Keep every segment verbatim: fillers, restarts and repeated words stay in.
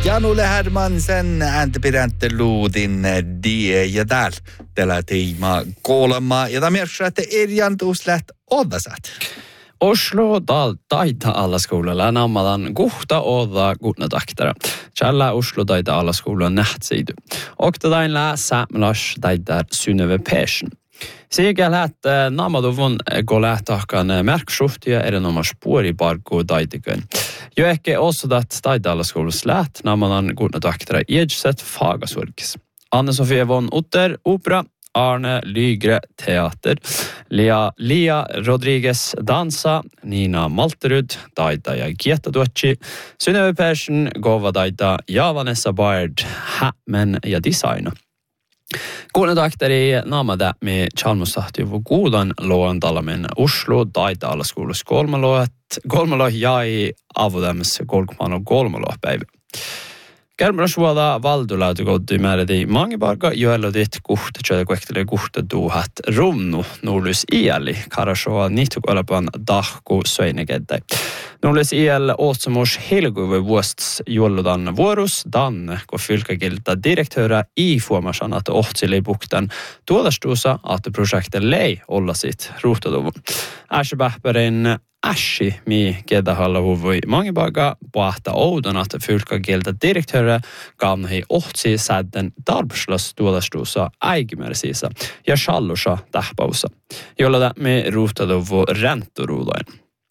Janule Hermansen ääntäpidäntä luudin die ja täällä tällä tiima kuulemma. Ja tämä myös, että erjantuus läht odasat. Oslo dal taita alla skolalla nammadan guhta oda gutna daktara. Challa Oslo taita alla skolan nähtsidu. Och det där lä samlas taita Synnöve Persson. Sikäl että namaduvun golähtakan märksuhtia är det nomar spår i barko daitiken. Jo ehkä osadat taita alla skolas lät namadan gutna daktara edset fagasurkis. Anne-Sofie von Otter, opera. Arne Lygre teater, Lia, Lia Rodriguez dansa, Nina Malterud, Daida ja Gietta Ducci, Synnöve Persson, Gova Daida ja Vanessa Baird, Hämen ja designa. Kuulen daktari namada med Chalmustahti och godan lån talamen Oslo, Daida alla skolas golmalåt, golmalåt ja i avodems golkman och golmalåt-päivä. Kärmärasuoda valdulautu koutui määredi mangiparka, joella dit kuhta, joilla kuehtele kuhta tuhat rumnu, nuulus iäli, karasoa nihtukuelepan dahku söinekedde. Nuulus iäl ootsamus helguve vuosts juolludan vuorus, dan, kun fylkakilta direktöra i fuomasan, että ohtsili buktan tuodastuusa, että projekte lei olla sit ruhtaduvun. Ässäpähpärin Ashi mi kedahalla huvui mangibaga pahta oudon att fylkakieltä direktöre gamhi ohtsi säden darbslas tuodastuusa äikimersiisa ja shallusa tähpausa, jolla me ruhtaduvu rentoruuloin.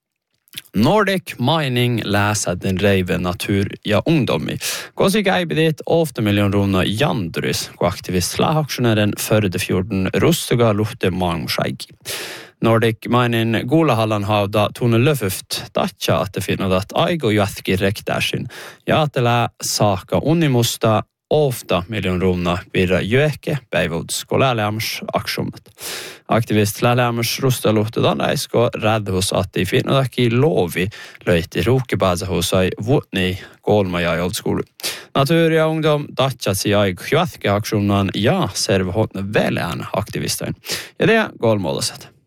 Nordic Mining läser den reive natur ja ungdomi. Kosi käibidit åtta miljoner rona jandrys, kun aktivist lähaktionären förde fjorden rustuga luhte maangmushaiki. Nordic Mining Gulahallan hauda tunne löfyft tatja, että finnodat aigo jätki rektärsin ja atela saaka unimusta ofta miljoon ruuna virra jöhke päivuts kolälämys aksumat. Aktivist lälämys rustaluhtedan äisko räddhus atti finnodaki lovi löyti ruukkipäsähusai vuotni kolma ja joldskulu. Natur ja ungdom tatjatsi aigo jätki aksuman ja serve hotne välään aktivistain. Ja det är golmålaset.